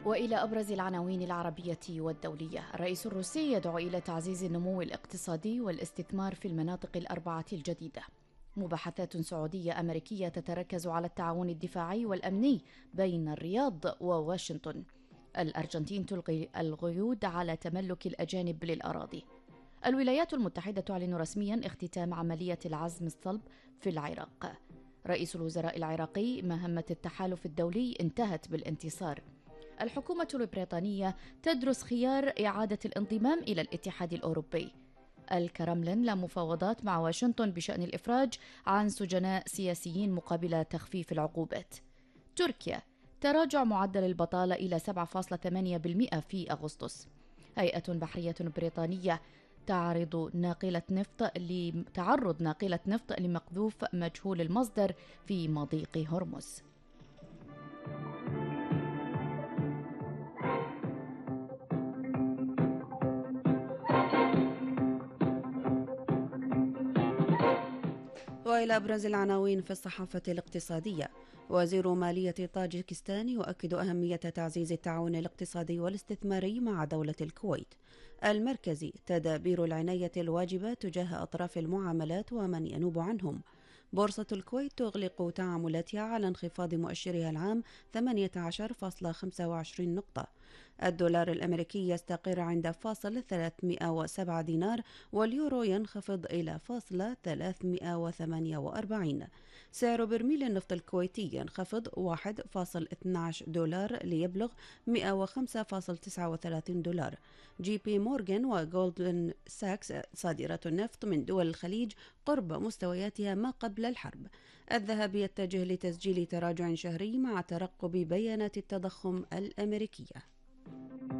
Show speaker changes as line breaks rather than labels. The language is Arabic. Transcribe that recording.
وإلى أبرز العناوين العربية والدولية. الرئيس الروسي يدعو إلى تعزيز النمو الاقتصادي والاستثمار في المناطق الأربعة الجديدة. مباحثات سعودية أمريكية تتركز على التعاون الدفاعي والأمني بين الرياض وواشنطن. الأرجنتين تلغي القيود على تملك الأجانب للأراضي. الولايات المتحدة تعلن رسميا اختتام عملية العزم الصلب في العراق. رئيس الوزراء العراقي: مهمة التحالف الدولي انتهت بالانتصار. الحكومة البريطانية تدرس خيار إعادة الانضمام إلى الاتحاد الأوروبي. الكرملين لا مفاوضات مع واشنطن بشأن الإفراج عن سجناء سياسيين مقابل تخفيف العقوبات. تركيا: تراجع معدل البطالة إلى 7.8% في أغسطس. هيئة بحرية بريطانية تعرض ناقلة نفط لمقذوف مجهول المصدر في مضيق هرمز.
وإلى أبرز العناوين في الصحافة الاقتصادية. وزير مالية طاجكستان يؤكد أهمية تعزيز التعاون الاقتصادي والاستثماري مع دولة الكويت. المركزي: تدابير العناية الواجبة تجاه أطراف المعاملات ومن ينوب عنهم. بورصة الكويت تغلق تعاملاتها على انخفاض مؤشرها العام 18.25 نقطة. الدولار الأمريكي يستقر عند فاصل 307 دينار، واليورو ينخفض إلى فاصل 348. سعر برميل النفط الكويتي ينخفض 1.12 دولار ليبلغ 105.39 دولار. جي بي مورغان وجولدمان ساكس صادرات النفط من دول الخليج قرب مستوياتها ما قبل الحرب. الذهب يتجه لتسجيل تراجع شهري مع ترقب بيانات التضخم الأمريكية.